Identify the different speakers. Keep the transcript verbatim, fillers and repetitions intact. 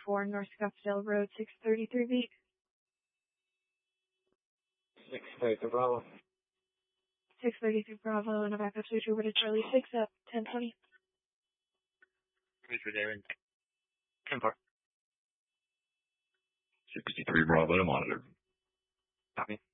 Speaker 1: four North Scottsdale Road, six thirty-three beat.
Speaker 2: six thirty-three Bravo.
Speaker 1: six thirty-three Bravo, and a backup switch over to Charlie six at ten twenty.
Speaker 2: Switch with Aaron. ten four.
Speaker 3: sixty-three Bravo to monitor.
Speaker 2: Copy.